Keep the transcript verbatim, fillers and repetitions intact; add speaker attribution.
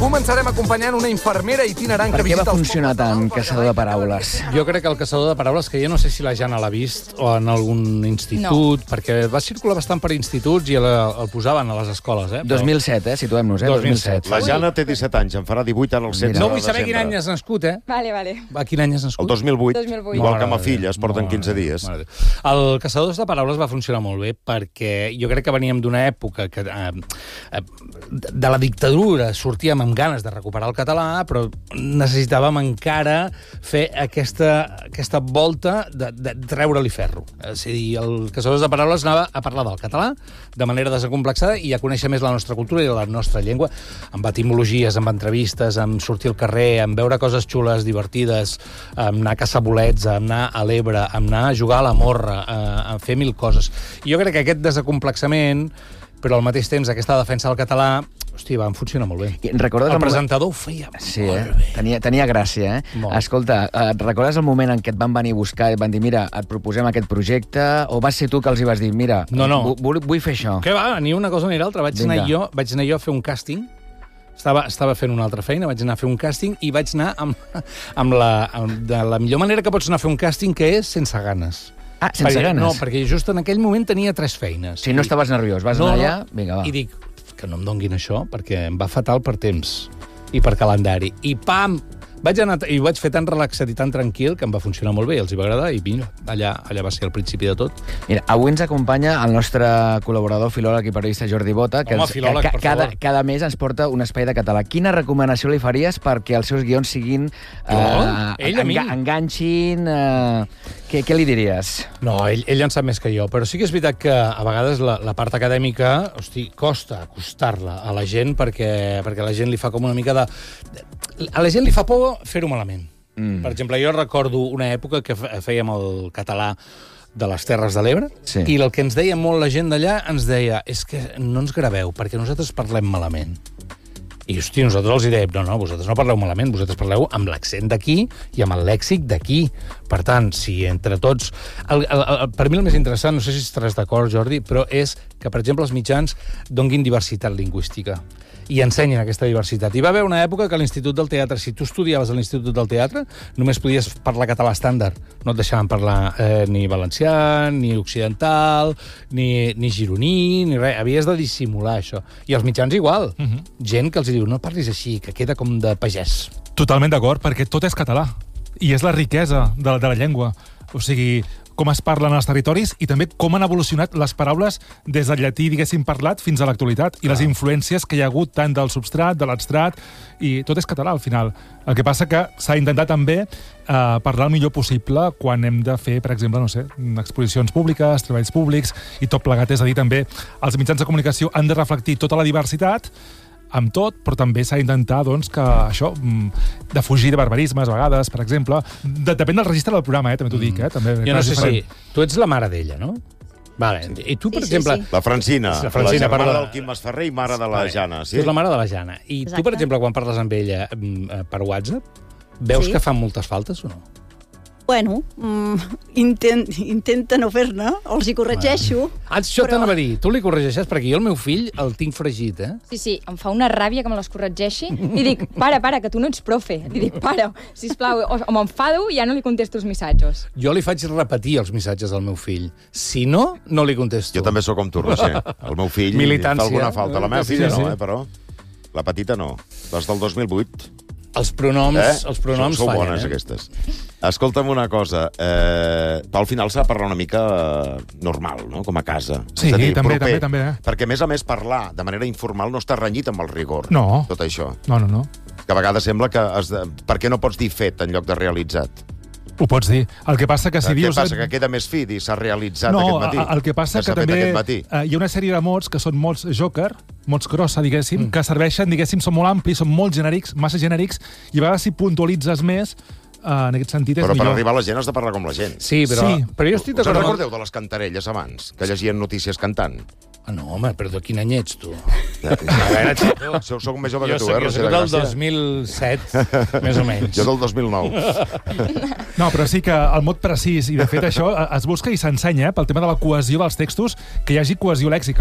Speaker 1: Començarem acompanyant una infermera itinerant
Speaker 2: Per
Speaker 1: que
Speaker 2: què va
Speaker 1: visita...
Speaker 2: funcionar tant, Caçador de Paraules?
Speaker 3: Jo crec que el Caçador de Paraules, que jo no sé si la Jana l'ha vist o en algun institut, no. perquè va circular bastant per instituts i el, el posaven a les escoles. Eh? Però...
Speaker 2: dos mil set, eh? Situem-nos, eh?
Speaker 3: dos mil set.
Speaker 4: La Jana té disset anys, en farà divuit en el setze de
Speaker 3: No vull saber
Speaker 4: desembre.
Speaker 3: quin any has nascut, eh?
Speaker 5: Vale, vale.
Speaker 3: A quin any has nascut?
Speaker 4: El dos mil vuit.
Speaker 5: dos mil vuit.
Speaker 4: Igual que ma filla, es porten quinze dies.
Speaker 3: El Caçadors de Paraules va funcionar molt bé perquè jo crec que veníem d'una època que eh, eh, de la dictadura sortíem amb ganes de recuperar el català, però necessitàvem encara fer aquesta, aquesta volta de, de treure-li ferro. És a dir, el Caçadors de Paraules anava a parlar del català de manera desacomplexada i a conèixer més la nostra cultura i la nostra llengua, amb etimologies, amb entrevistes, amb sortir al carrer, amb veure coses xules, divertides, amb anar a caçar bolets, amb anar a l'Ebre, amb anar a jugar a la morra, a, a fer mil coses. I jo crec que aquest desacomplexament, però al mateix temps aquesta defensa del català, hòstia, van funcionar molt bé.
Speaker 2: I recordes
Speaker 3: el
Speaker 2: el
Speaker 3: presentador ho feia
Speaker 2: Sí,
Speaker 3: molt
Speaker 2: eh?
Speaker 3: bé.
Speaker 2: Tenia, tenia gràcia, eh?
Speaker 3: Molt.
Speaker 2: Escolta, et recordes el moment en què et van venir a buscar i et van dir, mira, et proposem aquest projecte, o vas ser tu que els hi vas dir, mira,
Speaker 3: No, no.
Speaker 2: Vull, vull fer això?
Speaker 3: Què va? Ni una cosa ni l'altra. Vaig
Speaker 2: Vinga.
Speaker 3: anar jo, vaig anar jo a fer un càsting. Estava, estava fent una altra feina, vaig anar a fer un càsting i vaig anar amb, amb la, amb, de la millor manera que pots anar a fer un càsting, que és sense ganes.
Speaker 2: Ah, sense
Speaker 3: perquè,
Speaker 2: ganes?
Speaker 3: No, perquè just en aquell moment tenia tres feines.
Speaker 2: Si no estaves nerviós, vas
Speaker 3: No,
Speaker 2: anar
Speaker 3: no.
Speaker 2: allà, vinga, va.
Speaker 3: I dic, que no em donguin això, perquè em va fatal per temps i per calendari. I pam! Vaig anar, i ho vaig fer tan relaxat i tan tranquil que em va funcionar molt bé, els hi va agradar, i mira, allà, allà va ser el principi de tot.
Speaker 2: Mira, avui ens acompanya el nostre col·laborador, filòleg i periodista Jordi Bota, que,
Speaker 3: Home,
Speaker 2: ens,
Speaker 3: filòleg,
Speaker 2: que
Speaker 3: per
Speaker 2: cada,
Speaker 3: favor.
Speaker 2: cada mes ens porta un espai de català. Quina recomanació li faries perquè els seus guions siguin...
Speaker 3: Jo? Ell a mi?
Speaker 2: enganxin... Eh, què, què li diries?
Speaker 3: No, ell, ell en sap més que jo, però sí que és veritat que a vegades la, la part acadèmica, hosti, costa acostar-la a la gent perquè, perquè a la gent li fa com una mica de... A la gent li fa por fer-ho malament. Mm. Per exemple, jo recordo una època que fèiem el català de les Terres de l'Ebre,
Speaker 2: Sí.
Speaker 3: i el que ens deia molt la gent d'allà ens deia és que no ens graveu, perquè nosaltres parlem malament. I, hosti, nosaltres els hi dèiem, no, no, vosaltres no parleu malament, vosaltres parleu amb l'accent d'aquí i amb el lèxic d'aquí. Per tant, si entre tots... El, el, el, per mi el més interessant, no sé si estaràs d'acord, Jordi, però és que, per exemple, els mitjans donguin diversitat lingüística i ensenyin aquesta diversitat. Hi va haver una època que a l'Institut del Teatre, si tu estudiaves a l'Institut del Teatre, només podies parlar català estàndard. No et deixaven parlar eh, ni valencià, ni occidental, ni, ni gironí, ni res. Havies de dissimular això. I els mitjans igual. Uh -huh. Gent que els diu, no parlis així, que queda com de pagès.
Speaker 6: Totalment d'acord, perquè tot és català. I és la riquesa de, de la llengua. O sigui, com es parlen als territoris i també com han evolucionat les paraules des del llatí, diguéssim, parlat fins a l'actualitat i les influències que hi ha hagut tant del substrat, de l'abstrat, i tot és català al final. El que passa que s'ha d'intentar també eh, parlar el millor possible quan hem de fer, per exemple, no sé, exposicions públiques, treballs públics i tot plegat. És a dir, també els mitjans de comunicació han de reflectir tota la diversitat amb tot, però també s'ha d'intentar doncs, que això, de fugir de barbarismes a vegades, per exemple. De, depèn del registre del programa, eh, també t'ho dic. Eh, també,
Speaker 3: Jo no sé si... Tu ets la mare d'ella, no? Vale. I tu, per
Speaker 5: Sí, sí,
Speaker 3: exemple...
Speaker 5: sí.
Speaker 4: La Francina,
Speaker 3: La
Speaker 4: la,
Speaker 3: Francina,
Speaker 4: la germana
Speaker 3: perdó.
Speaker 4: del Quim Masferrer i mare de la
Speaker 3: Vale.
Speaker 4: Jana. Sí?
Speaker 3: Tu ets la mare de la Jana. I
Speaker 5: Exacte.
Speaker 3: tu, per exemple, quan parles amb ella mm, per WhatsApp, veus
Speaker 5: Sí.
Speaker 3: que fan moltes faltes o no?
Speaker 5: Bueno, mm, intent, intenta no fer-ne, els hi corregeixo.
Speaker 3: Ah, això
Speaker 5: Però-
Speaker 3: t'anava a dir. Tu li corregeixes, perquè jo el meu fill el tinc fregit, eh?
Speaker 7: Sí, sí, em fa una ràbia que me les corregeixi. I dic, para, para, que tu no ets profe. Li dic, para, sisplau, o, o m'enfado i ja no li contesto els missatges.
Speaker 3: Jo li faig repetir els missatges al meu fill. Si no, no li contesto.
Speaker 4: Jo també sóc com tu, Roser. El meu fill
Speaker 3: Militància.
Speaker 4: fa alguna falta. La meva
Speaker 3: Sí,
Speaker 4: filla
Speaker 3: sí.
Speaker 4: no, eh, però... La petita no. Les del dos mil vuit.
Speaker 3: Els pronoms,
Speaker 4: Eh?
Speaker 3: els pronoms
Speaker 4: Sou, sou
Speaker 3: fallen,
Speaker 4: bones,
Speaker 3: eh?
Speaker 4: aquestes. Escolta'm una cosa. Eh, al final s'ha de parlar una mica eh, normal, no?, com a casa.
Speaker 6: Sí,
Speaker 4: És a dir,
Speaker 6: també,
Speaker 4: proper.
Speaker 6: també, també, eh?
Speaker 4: Perquè, a més a més, parlar de manera informal no està renyit amb el rigor.
Speaker 6: No.
Speaker 4: Tot això.
Speaker 6: No, no, no.
Speaker 4: Que a vegades sembla que... Has de... Per què no pots dir fet en lloc de realitzat?
Speaker 6: Ho pots dir. El que passa que si
Speaker 4: Què
Speaker 6: dius...
Speaker 4: passa? Que queda més fi dir s'ha realitzat
Speaker 6: no,
Speaker 4: aquest matí?
Speaker 6: el que passa
Speaker 4: que
Speaker 6: que
Speaker 4: s'ha fet
Speaker 6: també
Speaker 4: aquest matí?
Speaker 6: eh, hi ha una sèrie de mots que són mots joker, mots grossa, diguéssim, mm. que serveixen, diguéssim, són molt amplis, són molt genèrics, massa genèrics, i a vegades si puntualitzes més, eh, en aquest sentit és
Speaker 4: Però per
Speaker 6: millor.
Speaker 4: arribar a la gent has de parlar com la gent.
Speaker 3: Sí, però,
Speaker 6: Sí.
Speaker 3: però jo estic
Speaker 4: Us en
Speaker 3: d'acord amb...
Speaker 4: recordeu de les cantarelles abans, que llegien notícies cantant?
Speaker 3: Ah, no, home, però de quin any ets, tu?
Speaker 4: Ja,
Speaker 3: A veure, Xato.
Speaker 4: Sou, sou més jove
Speaker 3: Jo
Speaker 4: que tu,
Speaker 3: soc,
Speaker 4: eh,
Speaker 3: jo
Speaker 4: Roser
Speaker 3: soc
Speaker 4: de
Speaker 3: del
Speaker 4: Gràcia?
Speaker 3: dos mil set, més o menys.
Speaker 4: Jo del dos mil nou.
Speaker 6: No, però sí que el mot precís, i de fet això eh, es busca i s'ensenya, eh, pel tema de la cohesió dels textos, que hi hagi cohesió lèxica.